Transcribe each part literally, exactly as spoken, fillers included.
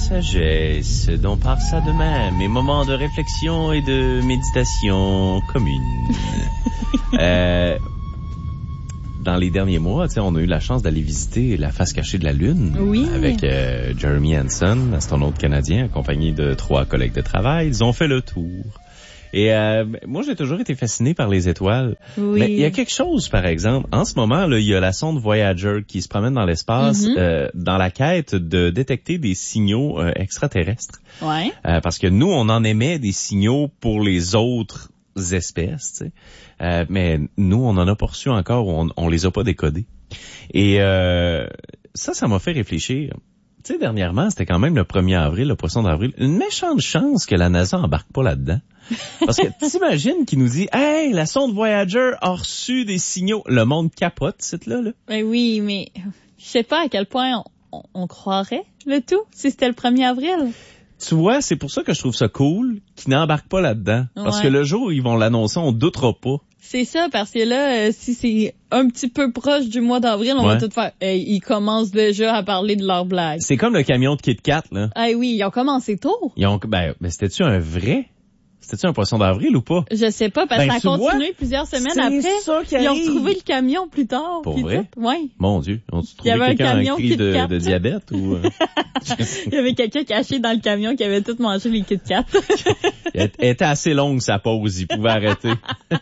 sagesse dont part ça de même, mes moments de réflexion et de méditation commune. euh, dans les derniers mois, tu sais, on a eu la chance d'aller visiter la face cachée de la Lune. Oui. Avec euh, Jeremy Hansen, astronaute canadien, accompagné de trois collègues de travail. Ils ont fait le tour. Et euh, moi, j'ai toujours été fasciné par les étoiles. Oui. Mais il y a quelque chose, par exemple, en ce moment, là, il y a la sonde Voyager qui se promène dans l'espace mm-hmm. euh, dans la quête de détecter des signaux euh, extraterrestres. Ouais. Euh, parce que nous, on en émet des signaux pour les autres espèces, tu sais. Euh, mais nous, on en a pas reçu encore, on, on les a pas décodés. Et euh, ça, ça m'a fait réfléchir. Tu sais, dernièrement, c'était quand même le premier avril, le poisson d'avril. Une méchante chance que la NASA embarque pas là-dedans. Parce que t'imagines qu'il nous dit « Hey, la sonde Voyager a reçu des signaux. » Le monde capote, cette là là. Ben oui, mais je sais pas à quel point on, on, on croirait le tout si c'était le premier avril. Tu vois, c'est pour ça que je trouve ça cool qu'ils n'embarquent pas là-dedans. Parce ouais. que le jour où ils vont l'annoncer, on doutera pas. C'est ça, parce que là, euh, si c'est un petit peu proche du mois d'avril, on ouais. va tout faire. Hey, ils commencent déjà à parler de leur blague. C'est comme le camion de Kit Kat, là. Ah oui, ils ont commencé tôt. Ils ont, ben, ben c'était-tu un vrai? C'était-tu un poisson d'avril ou pas? Je sais pas, parce que ben, ça a continué vois, plusieurs semaines c'est après. Ça qui ils ont arrive. retrouvé le camion plus tard. Pour vrai? Ouais. Mon Dieu. Ont-tu trouvé il y avait quelqu'un un camion en crise de, de diabète ou? Euh... il y avait quelqu'un caché dans le camion qui avait tout mangé les Kit Kat. Elle était assez longue sa pause, il pouvait arrêter.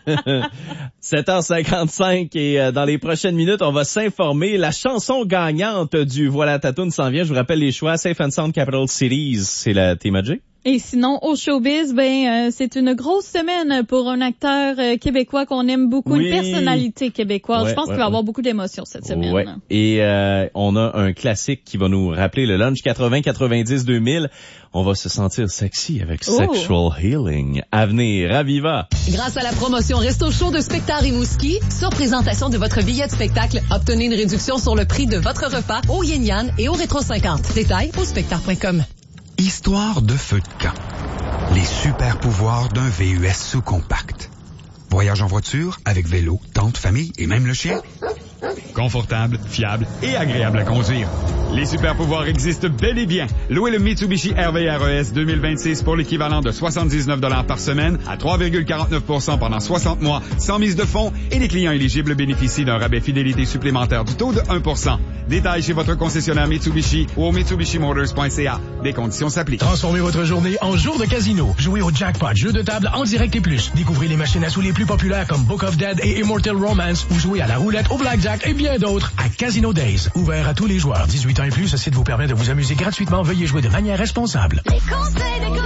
sept heures cinquante-cinq et euh, dans les prochaines minutes, on va s'informer. La chanson gagnante du Voilà ta toune s'en vient. Je vous rappelle les choix. Safe and Sound Capital Cities, c'est la T-Magic. Et sinon, au showbiz, ben euh, c'est une grosse semaine pour un acteur euh, québécois qu'on aime beaucoup, oui. une personnalité québécoise. Ouais, Je pense ouais, qu'il va y ouais. avoir beaucoup d'émotions cette semaine. Ouais. Et euh, on a un classique qui va nous rappeler le lunch quatre-vingts quatre-vingt-dix deux mille. On va se sentir sexy avec oh. Sexual Healing. À venir, à Viva. Grâce à la promotion Resto Chaud de Spectar Rimouski, sur présentation de votre billet de spectacle, obtenez une réduction sur le prix de votre repas au Yin Yan et au Rétro cinquante. Détails au spectar point com. Histoire de feu de camp. Les super pouvoirs d'un V U S sous-compact. Voyage en voiture, avec vélo, tente, famille et même le chien. Confortable, fiable et agréable à conduire. Les super pouvoirs existent bel et bien. Louez le Mitsubishi R V R E S deux mille vingt-six pour l'équivalent de soixante-dix-neuf dollars par semaine à trois virgule quarante-neuf pour cent pendant soixante mois sans mise de fonds et les clients éligibles bénéficient d'un rabais fidélité supplémentaire du taux de un pour cent. Détails chez votre concessionnaire Mitsubishi ou au mitsubishi motors point c a. Des conditions s'appliquent. Transformez votre journée en jour de casino. Jouez au jackpot, jeu de table en direct et plus. Découvrez les machines à sous les plus populaires comme Book of Dead et Immortal Romance ou jouez à la roulette, au blackjack et bien d'autres à Casino Days. Ouvert à tous les joueurs. dix-huit ans et plus, ce site vous permet de vous amuser gratuitement. Veuillez jouer de manière responsable. Les conseils des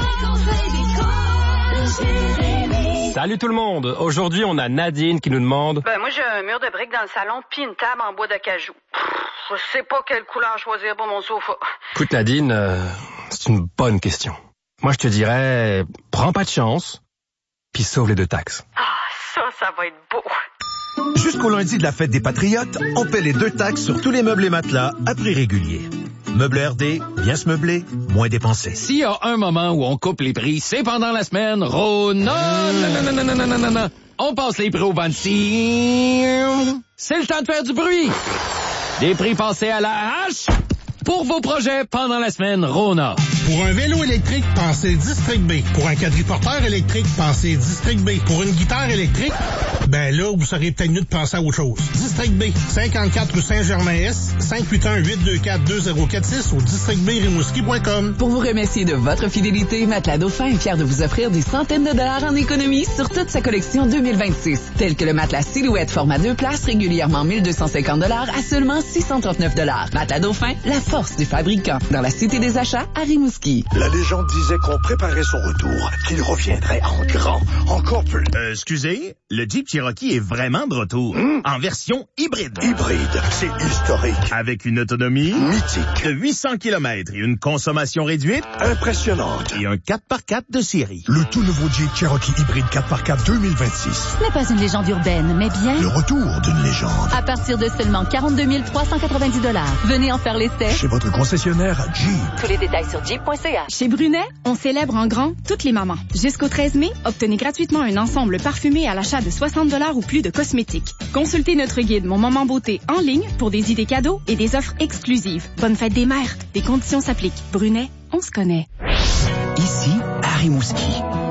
conseils Salut tout le monde. Aujourd'hui, on a Nadine qui nous demande... Ben, moi, j'ai un mur de briques dans le salon puis une table en bois d'acajou. Je sais pas quelle couleur choisir pour mon sofa. Écoute, Nadine, euh, c'est une bonne question. Moi, je te dirais, prends pas de chance, puis sauve les deux taxes. Ah, ça, ça va être beau. Jusqu'au lundi de la fête des Patriotes, on paie les deux taxes sur tous les meubles et matelas à prix régulier. Meubles R D, bien se meubler, moins dépenser. S'il y a un moment où on coupe les prix, c'est pendant la semaine Rona. Non, non, non, non, non, non, non, non. On passe les prix au vingt-six. C'est le temps de faire du bruit. Des prix passés à la hache pour vos projets pendant la semaine Rona. Pour un vélo électrique, pensez District B. Pour un quadriporteur électrique, pensez District B. Pour une guitare électrique, ben là, vous serez peut-être mieux de penser à autre chose. District B, cinquante-quatre rue Saint-Germain-Est, cinq huit un, huit deux quatre, deux zéro quatre six ou district b rimouski point com. Pour vous remercier de votre fidélité, Matelas Dauphin est fier de vous offrir des centaines de dollars en économie sur toute sa collection deux mille vingt-six, tels que le matelas Silhouette format deux places, régulièrement mille deux cent cinquante dollars à seulement six cent trente-neuf dollars. Matelas Dauphin, la force du fabricant. Dans la Cité des Achats, à Rimouski. La légende disait qu'on préparait son retour, qu'il reviendrait en grand, encore plus. Euh, excusez, le Jeep Cherokee est vraiment de retour, mmh. en version hybride. Hybride, c'est historique. Avec une autonomie mythique de huit cents kilomètres et une consommation réduite impressionnante. Et un quatre par quatre de série. Le tout nouveau Jeep Cherokee hybride quatre par quatre deux mille vingt-six. Ce n'est pas une légende urbaine, mais bien... le retour d'une légende. À partir de seulement quarante-deux mille trois cent quatre-vingt-dix dollars. Venez en faire l'essai. Chez votre concessionnaire Jeep. Tous les détails sur jeep point c a. Chez Brunet, on célèbre en grand toutes les mamans. Jusqu'au treize mai, obtenez gratuitement un ensemble parfumé à l'achat de soixante dollars ou plus de cosmétiques. Consultez notre guide Mon Maman Beauté en ligne pour des idées cadeaux et des offres exclusives. Bonne fête des mères. Des conditions s'appliquent. Brunet, on se connaît. Ici, Harry Mouski.